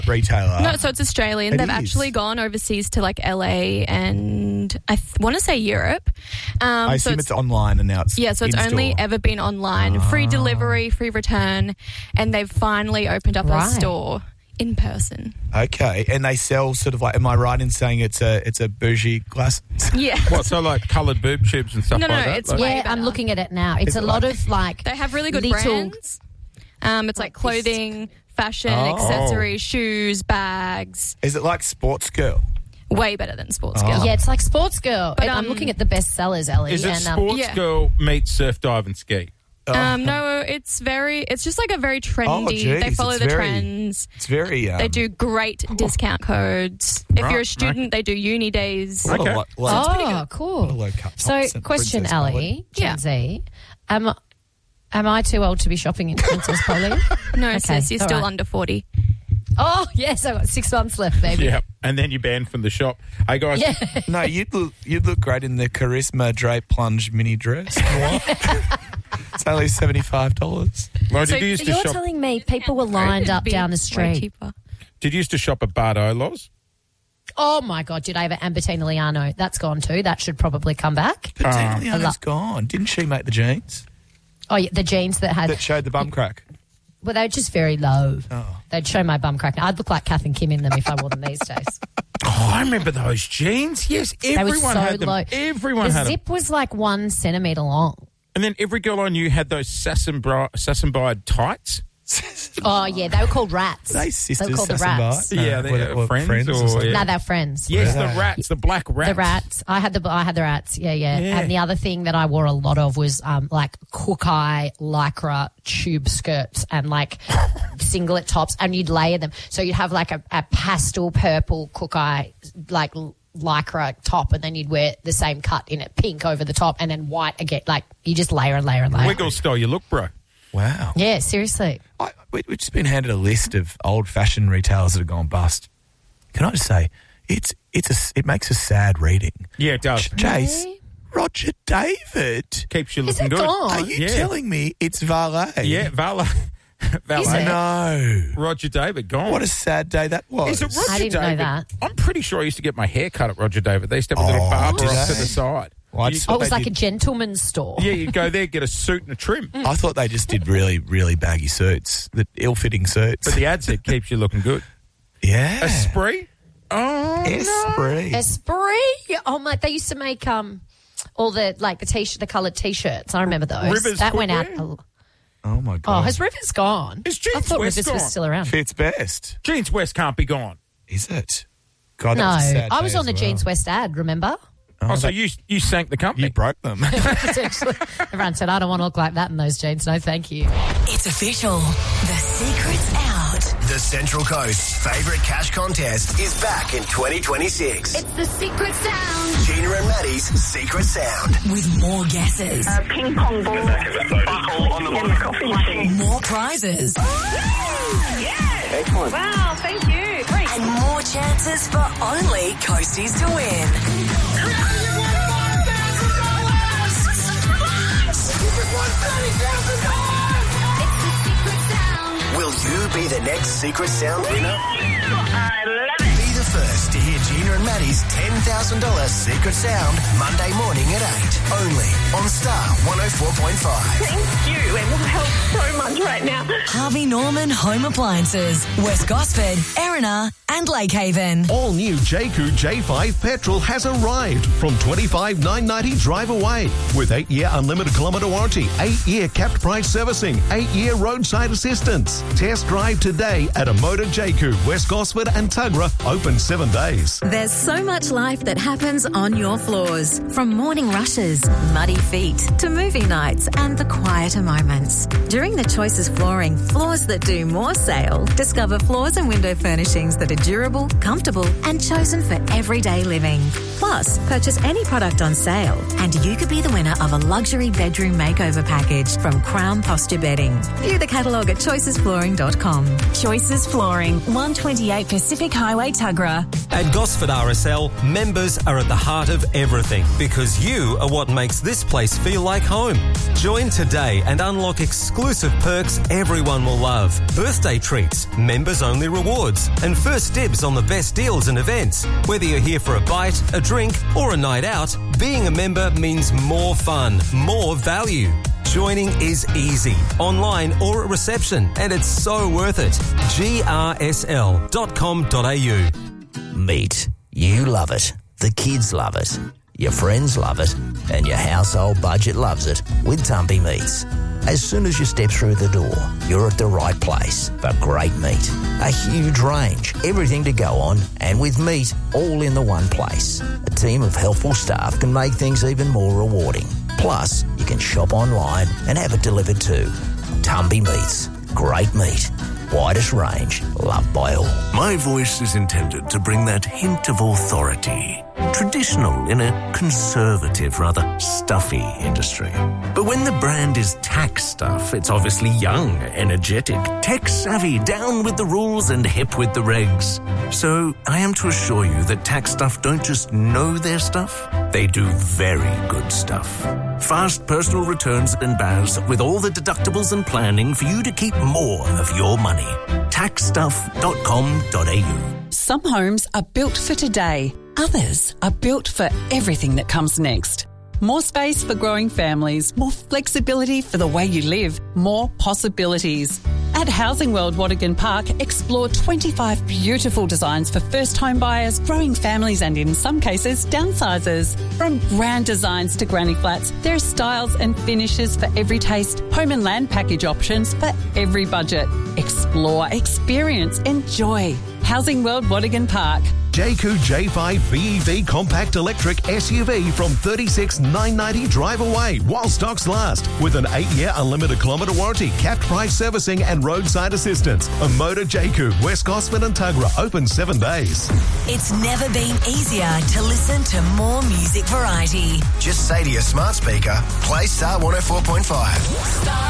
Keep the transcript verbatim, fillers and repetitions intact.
retailer. No, so it's Australian. It They've is. actually gone overseas to like L A and I th- want to say Europe. Um, I so assume it's, it's online and now it's yeah, so it's in-store. only ever been online, Ah. free delivery, free return, and they've finally opened up Right. a store in person. Okay, and they sell sort of like. Am I right in saying it's a it's a bougie glass? Yeah. What, so like coloured boob tubes and stuff No, no, like no, that? it's Like- way Yeah, I'm better. looking at it now. It's Is a it lot like- of like They have really good little- brands. Um, it's like clothing, fashion, Oh. accessories, shoes, bags. Is it like Sports Girl? Way better than Sports Oh. Girl. Yeah, it's like Sports Girl. But, And I'm um, looking at the best sellers, Ellie. Is it and, um, Sports yeah. Girl meets Surf, Dive and Ski? Um, no, it's very. It's just like a very trendy. Oh, geez, they follow it's the very- trends. It's very. Um, They do great discount codes. If Right, you're a student, they do uni days. What a Okay. lo- lo- oh, cool. What a low cut So, tops and question, Princess Ellie, Gen Yeah. Z. Am, am I too old to be shopping in Princess Polly? No, Okay, sis, you're all still right. under forty. Oh, yes, I've got six months left, baby. Yeah. And then you're banned from the shop. Hey, guys. Yeah. No, you'd look you'd look great in the Charisma Drape Plunge mini dress. What? It's only seventy five dollars. Well, So did you used So to you're shop? telling me people were lined up Be down the way street? cheaper. Did you used to shop at Bardolos? Oh, my God, did I ever? And Bettina Liano, that's gone too. That should probably come back. But Ah. Danielle a lo- has gone. Didn't she make the jeans Oh, yeah, the jeans that had... that showed the bum crack? Well, they were just very low. Oh. They'd show my bum crack. I'd look like Kath and Kim in them if I wore them these days. Oh, I remember those jeans. Yes, They were everyone so had them. low. Everyone the had them. zip was like one centimetre long. And then every girl I knew had those Sassenbri- Sassenbide tights. Oh, yeah, they were called rats. They sisters. They were called the Sassenbite? rats. No, Yeah, they what- are what, friends or- something? yeah. No, they're friends. Yes, Yeah. the rats, the black rats. The rats. I had the I had the rats. Yeah, yeah, Yeah. And the other thing that I wore a lot of was um, like cook eye lycra tube skirts and like singlet tops, and you'd layer them. So you'd have like a, a pastel purple cook eye like lycra top, and then you'd wear the same cut in it, pink over the top, and then white again. Like you just layer and layer and layer. Wiggle style you look, bro. Wow. Yeah, seriously. I, we- we've just been handed a list of old fashioned retailers that have gone bust. Can I just say, it's it's a, it makes a sad reading. Yeah, it does. Jace, Really? Roger David. Keeps you Is looking it good. gone? Are you Yeah. telling me it's valet? Yeah, Valet. Valet. Is it? No. Roger David, gone. What a sad day that was. Is it Roger I didn't know David? that. I'm pretty sure I used to get my hair cut at Roger David. They used to have a little Oh, barber did off to they? the side. Well, I You- just Oh, thought it was they like a did- gentleman's store. yeah, you go there, get a suit and a trim. I thought they just did really, really baggy suits, the ill-fitting suits. But the ad said keeps you looking good. yeah. Esprit? Oh, Esprit. Esprit. Oh my! They used to make um all the like the t the coloured t-shirts. I remember those. Rivers that went out. footwear? Oh, my Oh, God. has Rivers gone? Is Jeans I thought West Rivers was gone? still around. Fits best. Jeans West can't be gone. Is it? God, that No, was a sad I day was on as the well. Jeans West ad. Remember? Oh, so that- you you sank the company. You broke them. Essentially, everyone said, "I don't want to look like that in those jeans." No, thank you. It's official. The secret's out. The Central Coast's favourite cash contest is back in twenty twenty-six. It's the secret sound. Gina and Maddie's Secret Sound. With more guesses, A ping pong ball, buckle on the bottom of the coffee machine. more prizes, Excellent. Wow, thank you. Great. and more chances for only Coasties to win. Will you be the next Secret Sound winner? I love it. Be the first to hear Gina and Maddie's ten thousand dollars Secret Sound Monday morning at eight. Only on Star one oh four point five. Thank you. It will help so much right now. Harvey Norman Home Appliances, West Gosford, Erina, and Lake Haven. All new J Q J five petrol has arrived from twenty-five thousand nine hundred ninety drive away with eight-year unlimited kilometre warranty, eight-year capped price servicing, eight-year roadside assistance. Test drive today at a Motor J Q, West Gosford and Tuggerah, open seven days. There's so much life that happens on your floors. From morning rushes, muddy feet, to movie nights and the quieter moments. During the Choices Flooring Floors That Do More sale, discover floors and window furnishings that are durable, comfortable and chosen for everyday living. Plus, purchase any product on sale and you could be the winner of a luxury bedroom makeover package from Crown Posture Bedding. View the catalogue at choices flooring dot com. Choices Flooring, one twenty-eight Pacific Highway, Tuggerah. At Gosford R S L, members are at the heart of everything because you are what makes this place feel like home. Join today and unlock exclusive perks everyone will love. Birthday treats, members-only rewards, and first dibs on the best deals and events. Whether you're here for a bite, a drink, or a night out, being a member means more fun, more value. Joining is easy, online or at reception, and it's so worth it. G R S L dot com dot a u. Meat. You love it. The kids love it. Your friends love it. And your household budget loves it with Tumpy Meats. As soon as you step through the door, you're at the right place for great meat. A huge range, everything to go on, and with meat all in the one place. A team of helpful staff can make things even more rewarding. Plus, you can shop online and have it delivered too. Tumpy Meats. Great meat. Widest range, loved by all. My voice is intended to bring that hint of authority. Traditional in a conservative, rather stuffy industry. But when the brand is tax stuff, it's obviously young, energetic, tech-savvy, down with the rules and hip with the regs. So I am to assure you that tax stuff don't just know their stuff, they do very good stuff. Fast personal returns and B A S with all the deductibles and planning for you to keep more of your money. tax stuff dot com dot a u. Some homes are built for today. Others are built for everything that comes next. More space for growing families, more flexibility for the way you live, more possibilities. At Housing World Watergan Park, explore twenty-five beautiful designs for first home buyers, growing families and, in some cases, downsizers. From grand designs to granny flats, there are styles and finishes for every taste, home and land package options for every budget. Explore, experience, enjoy. Housing World Watergan Park. Jayco J five B E V Compact Electric S U V from thirty-six thousand nine hundred ninety drive away while stocks last with an eight-year unlimited kilometre warranty, capped price servicing and roadside assistance. A Motor Jayco, West Gosford and Tuggerah, open seven days. It's never been easier to listen to more music variety. Just say to your smart speaker, play Star one oh four point five. Star